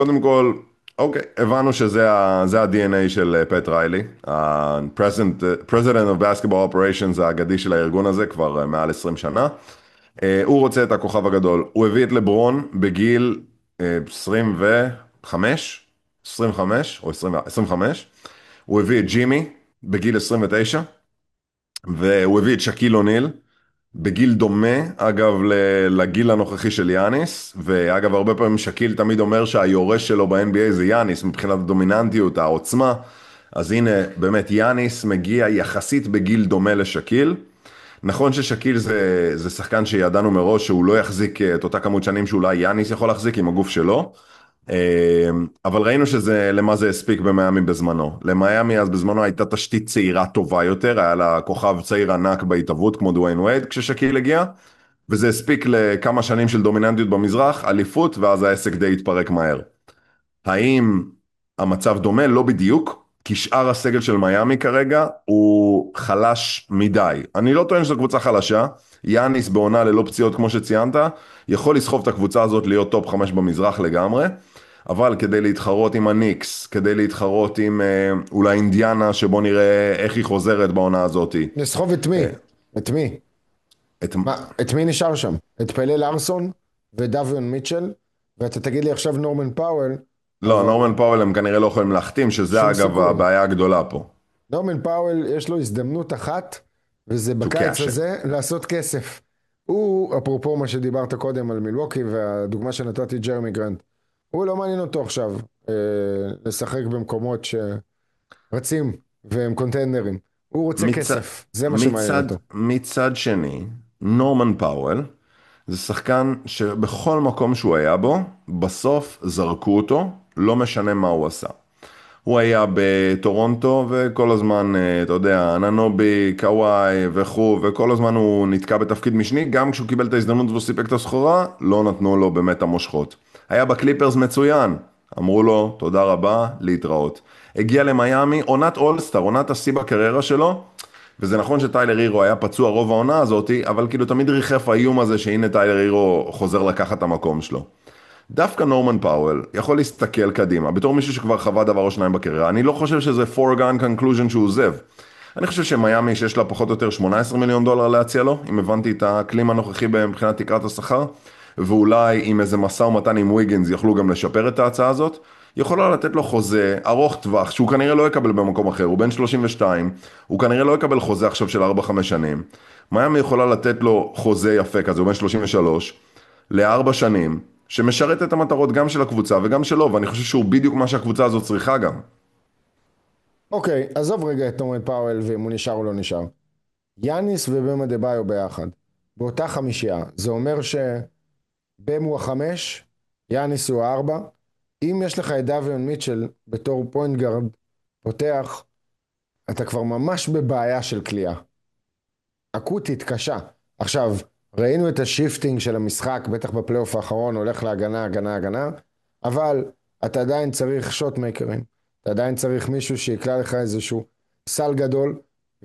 קודם כל, אוקיי, הבנו זה ה-DNA של פט ריילי, ה-President of Basketball Operations האגדי של הארגון הזה כבר מעל 20 שנה. הוא רוצה את הכוכב הגדול. הוא הביא את לברון בגיל 25, 25 או 20, 25. הוא הביא את ג'ימי בגיל 29, והוא הביא את שקיל אוניל בגיל דומה, אגב, לגיל הנוכחי של יאניס, ואגב, הרבה פעמים שקיל תמיד אומר שהיורש שלו ב-NBA זה יאניס, מבחינת הדומיננטיות, העוצמה. אז הנה, באמת, יאניס מגיע יחסית בגיל דומה לשקיל. נכון ששקיל זה שחקן שידענו מראש שהוא לא יחזיק את אותה כמות שנים שאולי יאניס יכול להחזיק עם הגוף שלו, אבל ראינו למה זה הספיק במיימי בזמנו. למיימי אז בזמנו הייתה תשתית צעירה טובה יותר, היה לה כוכב צעיר ענק בהתאבות כמו דוויין וייד כששקיל הגיע, וזה הספיק לכמה שנים של דומיננטיות במזרח, אליפות, ואז העסק די התפרק מהר. האם המצב דומה? לא בדיוק, כי שאר הסגל של מיימי כרגע הוא חלש מדי. אני לא טוען שזו קבוצה חלשה, יאניס בעונה ללא פציעות כמו שציינת, יכול לסחוב את הקבוצה הזאת להיות טופ 5 במזרח לגמרי, אבל כדי להתחרות עם הניקס, כדי להתחרות עם אולי אינדיאנה, שבוא נראה איך היא חוזרת בעונה הזאת. לסחוב את מי? את מי? את... את מי נשאר שם? את פיילי לארסון ודוויון מיטשל, ואתה תגיד לי עכשיו נורמן פאוול, לא, אבל נורמן פאוול הם כנראה לא יכולים להחתים, שזה שום אגב סיכוי. הבעיה הגדולה פה. נורמן פאוול יש לו הזדמנות אחת, וזה To בקיץ cash in. הזה לעשות כסף. הוא, אפרופו מה שדיברת קודם על מילווקי, והדוגמה שנתתי ג'רמי גרנט, הוא לא מעניין אותו עכשיו לשחק במקומות שרצים והם קונטנדרים. הוא רוצה מצד, כסף, זה מה שמעניין אותו. מצד שני, נורמן פאוול זה שחקן שבכל מקום שהוא היה בו, בסוף זרקו אותו, לא משנה מה הוא עשה. הוא היה בטורונטו וכל הזמן, אתה יודע, אננובי, קוואי וכו', וכל הזמן הוא נתקע בתפקיד משני, גם כשהוא קיבל את ההזדמנות והוא סיפק את הסחורה, לא נתנו לו באמת המושכות. היה בקליפרס מצוין, אמרו לו תודה רבה, להתראות. הגיע למיימי, עונת אולסטאר, עונת השיא בקריירה שלו, וזה נכון שטיילר הירו היה פצוע רוב העונה הזאת, אבל כאילו תמיד ריחף האיום הזה שהנה טיילר הירו חוזר לקחת את המקום שלו. דווקא נורמן פאוול יכול להסתכל קדימה, בתור מישהו שכבר חווה דבר או שניים בקריירה, אני לא חושב שזה foregone conclusion שהוא עוזב. אני חושב שמיימי שיש לה פחות או יותר 18 מיליון דולר להציע לו, אם הבנתי את הכלים הנוכחי מבחינת תקרת השכר, ואולי עם איזה מסע ומתן עם וויגנס יכלו גם לשפר את ההצעה הזאת, יכולה לתת לו חוזה ארוך טווח, שהוא כנראה לא יקבל במקום אחר, הוא בן 32, הוא כנראה לא יקבל חוזה עכשיו של 4-5 שנים. מיימי יכולה לתת לו חוזה יפה כזה, הוא בן 33, ל4 שנים, שמשרת את המטרות גם של הקבוצה וגם שלו, ואני חושב שהוא בדיוק מה שהקבוצה הזאת צריכה גם. אוקיי, עזוב רגע את נורמן פאוול ואם הוא נשאר או לא נשאר. יאניס ובמה דה ביו ביחד, באותה חמישייה, זה אומר שבם הוא החמש, יאניס הוא הארבע. אם יש לך את דוויון מיטשל בתור פוינט גארד פותח, אתה כבר ממש בבעיה של קליעה. אקוטית קשה. עכשיו, ראינו את השיפטינג של המשחק, בטח בפלייאוף האחרון, הולך להגנה, הגנה, הגנה, אבל אתה עדיין צריך שוטמקרים, אתה עדיין צריך מישהו שיקלע לך איזשהו סל גדול,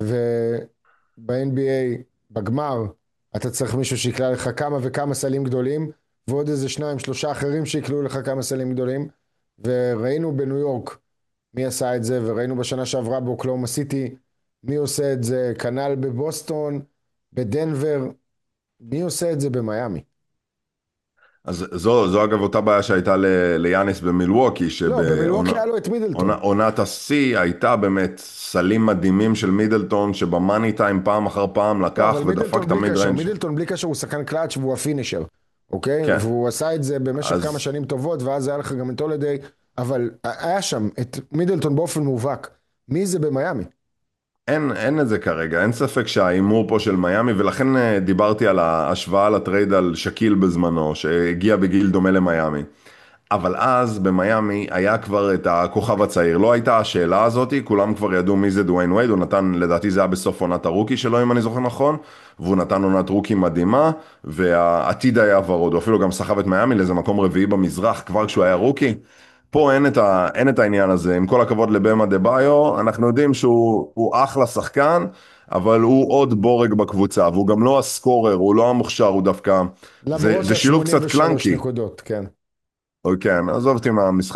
וב-NBA, בגמר, אתה צריך מישהו שיקלע לך כמה וכמה סלים גדולים, ועוד איזה שניים, שלושה אחרים שיקלעו לך כמה סלים גדולים, וראינו בניו יורק מי עשה את זה, וראינו בשנה שעברה באוקלאומה סיטי, מי עושה את זה, כנ"ל בבוסטון, בדנבר, מי עושה את זה במיימי? אז זו אגב אותה בעיה שהייתה ליאניס במילווקי, לא, במילווקי היה לו את מידלטון. עונת השיא הייתה באמת סלים מדהימים של מידלטון, שבמאני טיים פעם אחר פעם לא, לקח אבל ודפק מידלטון את בלי המיד קשר, ריינג'. מידלטון בלי קשר הוא שחקן קלאץ' והוא הפינישר, אוקיי? כן, והוא עשה את זה במשך כמה אז שנים טובות, ואז היה לך גם את הולידיי, אבל היה שם את מידלטון באופן מובהק. מי זה במיימי? אין את זה כרגע, אין ספק שהאימור פה של מיימי, ולכן דיברתי על ההשוואה לטרייד על שקיל בזמנו, שהגיע בגיל דומה למיימי. אבל אז במיימי היה כבר את הכוכב הצעיר, לא הייתה השאלה הזאת, כולם כבר ידעו מי זה דוויין וייד, הוא נתן, לדעתי זה היה בסוף עונת הרוקי שלו אם אני זוכר נכון, והוא נתן עונת רוקי מדהימה, והעתיד היה ורוד, הוא אפילו גם סחב את מיימי לאיזה מקום רביעי במזרח כבר כשהוא היה רוקי. פה אין את העניין הזה, עם כל הכבוד לבמה דה ביו, אנחנו יודעים שהוא אחלה שחקן, אבל הוא עוד בורג בקבוצה, והוא גם לא הסקורר, הוא לא המוכשר, הוא דווקא, למרות זה שילוב קצת ה-83 קלנקי. נקודות, כן. כן, עזוב אותי מהמשחק.